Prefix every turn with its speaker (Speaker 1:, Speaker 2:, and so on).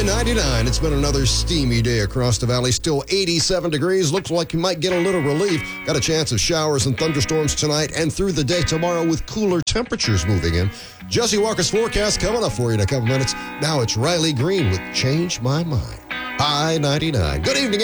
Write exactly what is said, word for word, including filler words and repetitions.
Speaker 1: ninety-nine. It's been another steamy day across the valley. Still eighty-seven degrees. Looks like you might get a little relief. Got a chance of showers and thunderstorms tonight and through the day tomorrow with cooler temperatures moving in. Jesse Walker's forecast coming up for you in a couple minutes. Now it's Riley Green with Change My Mind. I ninety-nine. Good evening.